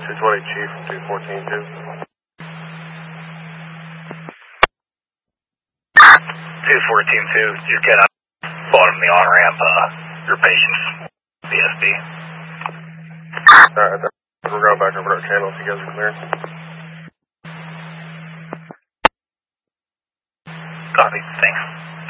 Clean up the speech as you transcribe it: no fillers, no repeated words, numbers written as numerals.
220 Chief, 214-2. 214-2, your kid up bottom of the on-ramp, your patient's BSB. Alright, we're going back over to our channel if you guys are clear. Copy, thanks.